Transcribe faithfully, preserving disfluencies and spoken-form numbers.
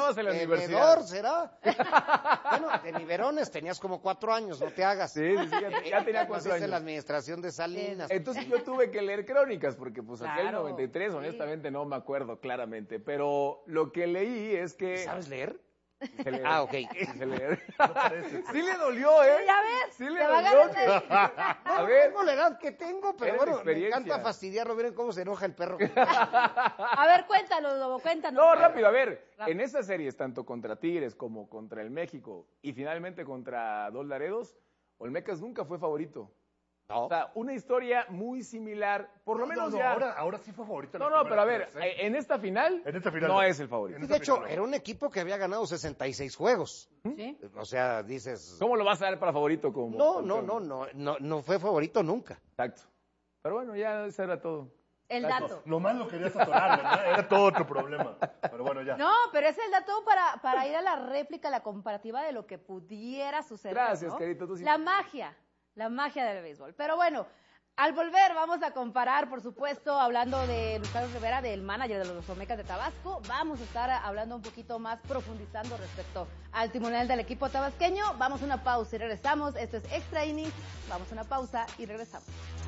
estabas en la universidad. Bebedor, ¿será? Bueno, de biberones tenías como cuatro años, no te hagas. Sí, sí, sí, ya, ya tenía cuatro Naciste años. en la administración de Salinas. Entonces yo tuve que leer crónicas, porque pues aquel Claro, noventa y tres, sí. honestamente, no me acuerdo claramente. Pero lo que leí es que... ¿Sabes leer? Se leer. Ah, ok. Se leer. Sí le dolió, ¿eh? Ya ves, Sí le te va a dolió. ganar que- No, A ver, tengo la edad que tengo, pero Eres bueno, me experiencia. encanta fastidiarlo. Miren cómo se enoja el perro. A ver, cuéntanos, Lobo, cuéntanos. no, rápido, a ver. Rápido. En esas series, tanto contra Tigres como contra el México y finalmente contra Dos Laredos, Olmecas nunca fue favorito. No. O sea, una historia muy similar, por lo No, menos no, ya... ahora, ahora sí fue favorito. en No, las no, pero a ver, primeras veces, ¿eh? en esta final, En esta final no no. es el favorito. En Y esta de hecho, final no. era un equipo que había ganado sesenta y seis juegos. ¿Sí? O sea, dices... ¿Cómo lo vas a dar para favorito como No, no, campeón? no, no, no, no fue favorito nunca. Exacto. Pero bueno, ya eso era todo. El Exacto. dato. Lo más lo querías atorar, ¿verdad? Era todo otro problema. Pero bueno, ya. No, pero es el dato para, para ir a la réplica, la comparativa de lo que pudiera suceder. Gracias, ¿no? querido, tú sí. La magia, la magia del béisbol. Pero bueno, al volver vamos a comparar, por supuesto, hablando de Luis Carlos Rivera, del manager de los Olmecas de Tabasco. Vamos a estar hablando un poquito más, profundizando respecto al timonel del equipo tabasqueño. Vamos a una pausa y regresamos. Esto es Extra Innings. Vamos a una pausa y regresamos.